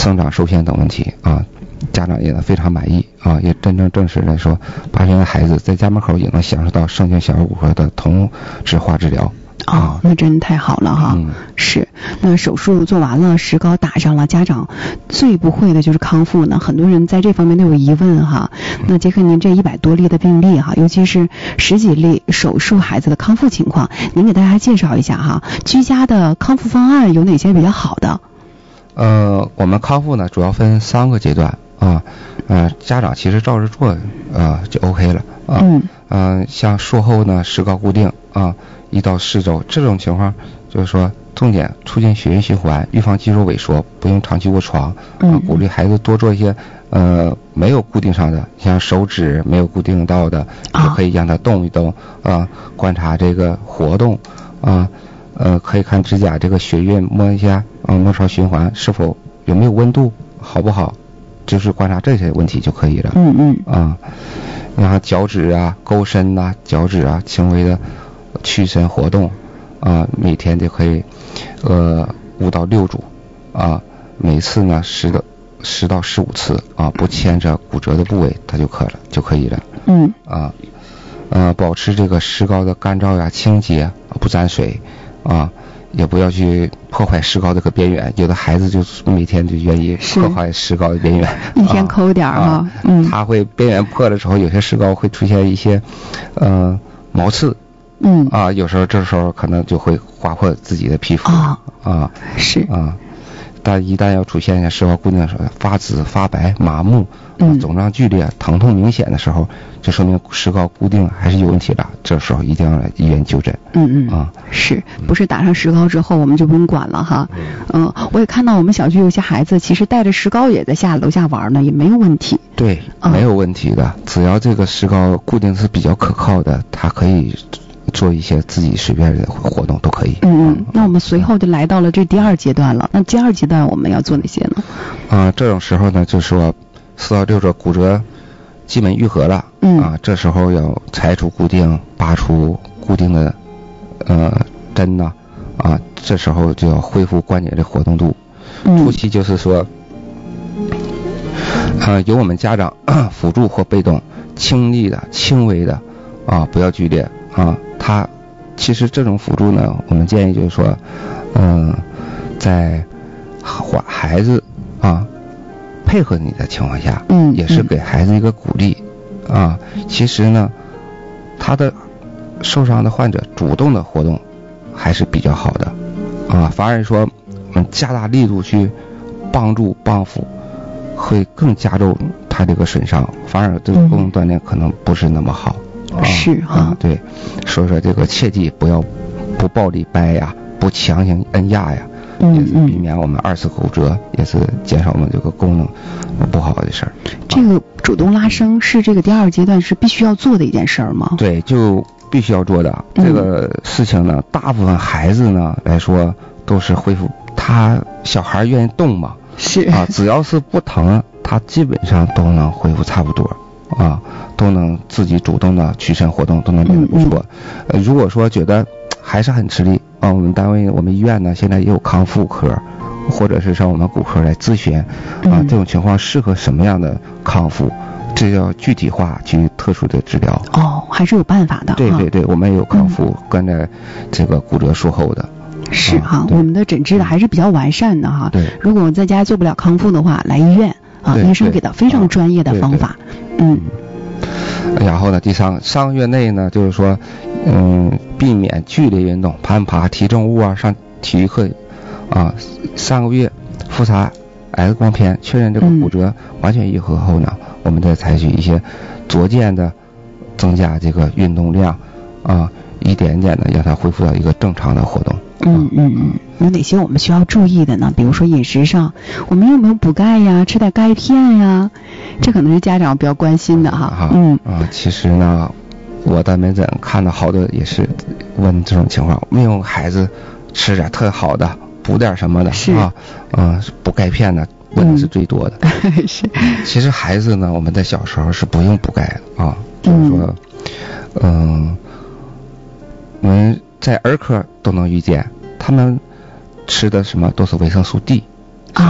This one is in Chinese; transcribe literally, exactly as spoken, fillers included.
生长受限等问题啊，家长也非常满意啊，也真正证实来说，八岁的孩子在家门口也能享受到圣经小儿骨科的同质化治疗。 哦，那真太好了哈。嗯、是，那手术做完了，石膏打上了，家长最不会的就是康复呢。很多人在这方面都有疑问哈。那杰克，您这一百多例的病例哈，尤其是十几例手术孩子的康复情况，您给大家介绍一下哈，居家的康复方案有哪些比较好的？ 呃，我们康复呢主要分三个阶段啊，呃，家长其实照着做啊就 OK 了啊。嗯。嗯、呃，像术后呢石膏固定啊。一到四周，这种情况就是说，重点促进血液循环，预防肌肉萎缩，不用长期卧床。嗯、呃，鼓励孩子多做一些呃没有固定上的，像手指没有固定到的，也可以让他动一动啊、呃，观察这个活动啊，呃，可以看指甲这个血液摸一下啊、呃，末梢循环是否有没有温度，好不好，就是观察这些问题就可以了。嗯嗯啊，然后脚趾啊、勾伸呐、啊、脚趾啊，轻微的。屈伸活动啊，每天就可以呃五到六组啊，每次呢十到十到十五次啊，不牵着骨折的部位它就可了就可以了。嗯啊呃保持这个石膏的干燥呀、清洁，不沾水啊，也不要去破坏石膏这个边缘。有的孩子就每天就愿意破坏石膏的边缘， 一天抠点哈、啊， 嗯，它会边缘破了之后，有些石膏会出现一些呃毛刺。嗯啊，有时候这时候可能就会划破自己的皮肤啊啊是啊，但一旦要出现石膏固定的时候，发紫、发白、麻木、嗯、肿胀剧烈、疼痛明显的时候，就说明石膏固定还是有问题的。这时候一定要来医院就诊。 嗯嗯啊，是不是打上石膏之后我们就不用管了哈？嗯、呃，我也看到我们小区有些孩子其实带着石膏也在下楼下玩呢，也没有问题。 对，没有问题的，只要这个石膏固定是比较可靠的，它可以。做一些自己随便的活动都可以。 嗯嗯，那我们随后就来到了这第二阶段了。那第二阶段我们要做哪些呢？ 啊、呃，这种时候呢，就是说四到六周骨折基本愈合了。嗯啊，这时候要拆除固定，拔出固定的呃针呢啊，这时候就要恢复关节的活动度。嗯、初期就是说，呃，由我们家长辅助或被动，轻力的、轻微的啊，不要剧烈啊。他其实这种辅助呢，我们建议就是说，嗯、呃，在孩子啊配合你的情况下，嗯，也是给孩子一个鼓励啊。其实呢，他的受伤的患者主动的活动还是比较好的啊，反而说我们加大力度去帮助帮扶，会更加重他这个损伤，反而这个功能锻炼可能不是那么好。 啊、是哈、啊， 对，所以说这个切记不要不暴力掰呀，不强行摁压呀，嗯、也是避免我们二次骨折，也是减少我们这个功能不好的事儿。 这个主动拉伸是这个第二阶段是必须要做的一件事儿吗？ 对，就必须要做的。嗯、这个事情呢，大部分孩子呢来说都是恢复，他小孩愿意动嘛， 是啊，只要是不疼，他基本上都能恢复差不多。啊，都能自己主动的屈伸活动都能变得不错。嗯嗯、呃，如果说觉得还是很吃力啊，我们单位我们医院呢现在也有康复科，或者是上我们骨科来咨询啊，嗯、这种情况适合什么样的康复，这要具体化去特殊的治疗。 哦，还是有办法的。 对对对，我们也有康复，嗯、跟着这个骨折术后的。 是哈、啊，我们的诊治的还是比较完善的哈。 对， 如果在家做不了康复的话，来医院啊，医生给的非常专业的方法。嗯， 然后呢，第三个上个月内呢，就是说，嗯，避免剧烈运动，攀爬、提重物啊，上体育课啊，三个月复查 X 光片，确认这个骨折完全愈合后呢，嗯、我们再采取一些逐渐的增加这个运动量啊，一点点的让它恢复到一个正常的活动。 嗯嗯嗯，有哪些我们需要注意的呢？比如说饮食上，我们有没有补钙呀？吃点钙片呀？这可能是家长比较关心的哈。 嗯啊，其实呢，我在门诊看到好多也是问这种情况，没有孩子吃点特好的，补点什么的是啊，嗯，补钙片的问的是最多的。 嗯、是。 其实孩子呢，我们在小时候是不用补钙的啊，就是说，嗯、呃，我们在儿科都能遇见，他们吃的什么都是维生素 D